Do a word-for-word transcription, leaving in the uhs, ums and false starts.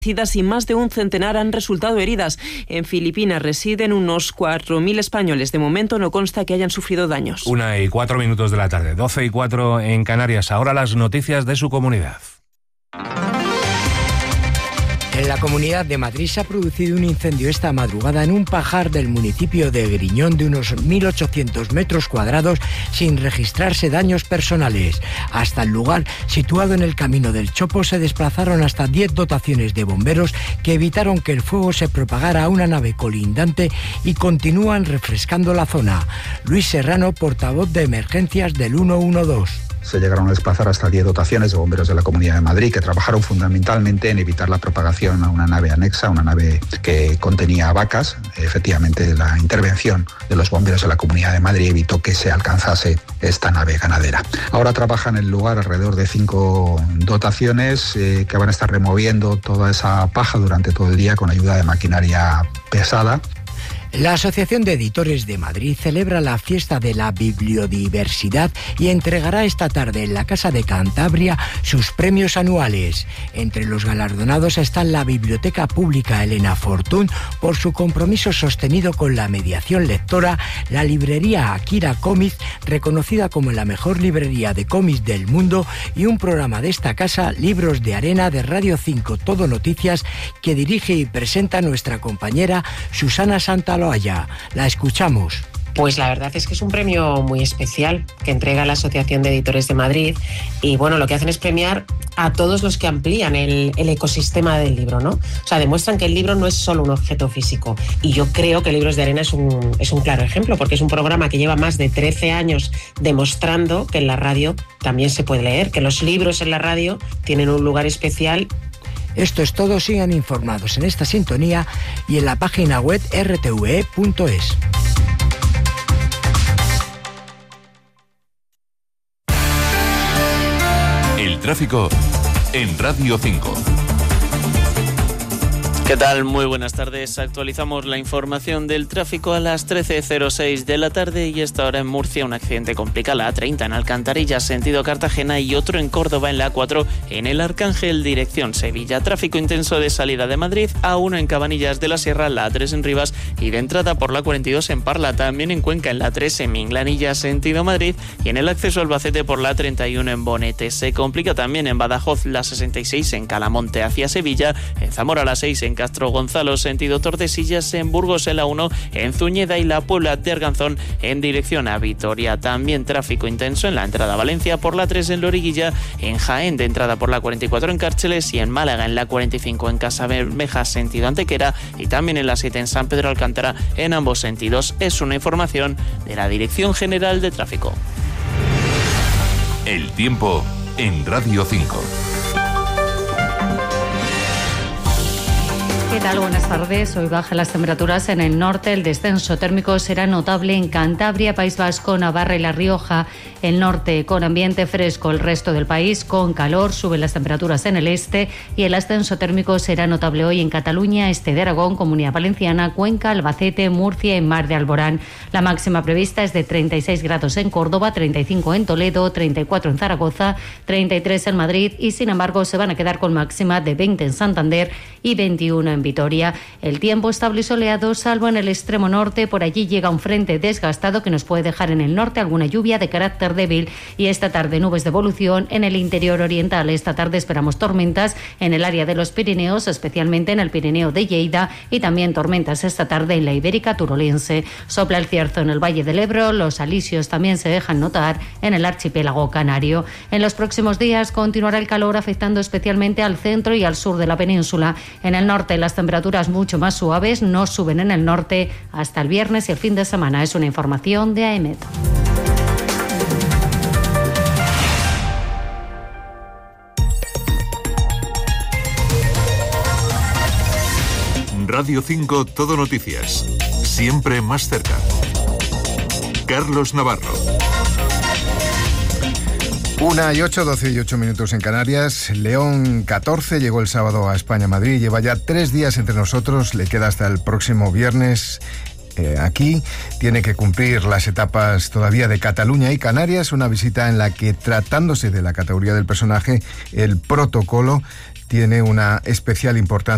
y más de un centenar han resultado heridas. En Filipinas residen unos cuatro mil españoles. De momento no consta que hayan sufrido daños. Una y cuatro minutos de la tarde, doce y cuatro en Canarias. Ahora las noticias de su comunidad. En la Comunidad de Madrid se ha producido un incendio esta madrugada en un pajar del municipio de Griñón de unos mil ochocientos metros cuadrados sin registrarse daños personales. Hasta el lugar, situado en el Camino del Chopo, se desplazaron hasta diez dotaciones de bomberos que evitaron que el fuego se propagara a una nave colindante y continúan refrescando la zona. Luis Serrano, portavoz de emergencias del ciento doce. Se llegaron a desplazar hasta diez dotaciones de bomberos de la Comunidad de Madrid que trabajaron fundamentalmente en evitar la propagación a una nave anexa, una nave que contenía vacas. Efectivamente, la intervención de los bomberos de la Comunidad de Madrid evitó que se alcanzase esta nave ganadera. Ahora trabajan en el lugar alrededor de cinco dotaciones eh, que van a estar removiendo toda esa paja durante todo el día con ayuda de maquinaria pesada. La Asociación de Editores de Madrid celebra la fiesta de la bibliodiversidad y entregará esta tarde en la Casa de Cantabria sus premios anuales. Entre los galardonados están la Biblioteca Pública Elena Fortún por su compromiso sostenido con la mediación lectora, la librería Akira Comics, reconocida como la mejor librería de cómics del mundo, y un programa de esta casa, Libros de Arena, de Radio cinco Todo Noticias, que dirige y presenta nuestra compañera Susana Santaloaya. La escuchamos. Pues la verdad es que es un premio muy especial que entrega la Asociación de Editores de Madrid y bueno, lo que hacen es premiar a todos los que amplían el, el ecosistema del libro, ¿no? O sea, demuestran que el libro no es solo un objeto físico y yo creo que Libros de Arena es un, es un claro ejemplo porque es un programa que lleva más de trece años demostrando que en la radio también se puede leer, que los libros en la radio tienen un lugar especial. Esto es todo, sigan informados en esta sintonía y en la página web r t v e punto es. El tráfico en Radio cinco. ¿Qué tal? Muy buenas tardes. Actualizamos la información del tráfico a las trece cero seis de la tarde y esta hora en Murcia un accidente complica la A treinta en Alcantarillas, sentido Cartagena, y otro en Córdoba en la A cuatro en el Arcángel, dirección Sevilla. Tráfico intenso de salida de Madrid, A uno en Cabanillas de la Sierra, la A tres en Rivas y de entrada por la cuarenta y dos en Parla, también en Cuenca en la A tres en Minglanilla, sentido Madrid, y en el acceso a Albacete por la A treinta y uno en Bonete. Se complica también en Badajoz la sesenta y seis en Calamonte hacia Sevilla, en Zamora la seis en Castro Gonzalo, sentido Tordesillas, en Burgos en la uno, en Zuñeda y la Puebla de Arganzón en dirección a Vitoria. También tráfico intenso en la entrada a Valencia por la tres en Loriguilla, en Jaén de entrada por la cuarenta y cuatro en Cárceles y en Málaga en la cuarenta y cinco en Casabermeja sentido Antequera y también en la siete en San Pedro Alcántara en ambos sentidos. Es una información de la Dirección General de Tráfico. El tiempo en Radio cinco. ¿Qué tal? Buenas tardes. Hoy bajan las temperaturas en el norte. El descenso térmico será notable en Cantabria, País Vasco, Navarra y La Rioja. El norte con ambiente fresco, el resto del país con calor. Suben las temperaturas en el este y el ascenso térmico será notable hoy en Cataluña, este de Aragón, Comunidad Valenciana, Cuenca, Albacete, Murcia y Mar de Alborán. La máxima prevista es de treinta y seis grados en Córdoba, treinta y cinco en Toledo, treinta y cuatro en Zaragoza, treinta y tres en Madrid y sin embargo se van a quedar con máxima de veinte en Santander y veintiuno en Vitoria. El tiempo estable y soleado, salvo en el extremo norte. Por allí llega un frente desgastado que nos puede dejar en el norte alguna lluvia de carácter débil y esta tarde nubes de evolución en el interior oriental. Esta tarde esperamos tormentas en el área de los Pirineos, especialmente en el Pirineo de Lleida, y también tormentas esta tarde en la Ibérica turolense. Sopla el cierzo en el Valle del Ebro, los alisios también se dejan notar en el archipiélago canario. En los próximos días continuará el calor afectando especialmente al centro y al sur de la península. En el norte las temperaturas mucho más suaves no suben en el norte hasta el viernes y el fin de semana. Es una información de A E M E T. Radio cinco Todo Noticias. Siempre más cerca. Carlos Navarro. Una y ocho, doce y ocho minutos en Canarias. León catorce llegó el sábado a España-Madrid. Lleva ya tres días entre nosotros. Le queda hasta el próximo viernes. Eh, aquí tiene que cumplir las etapas todavía de Cataluña y Canarias. Una visita en la que, tratándose de la categoría del personaje, el protocolo tiene una especial importancia.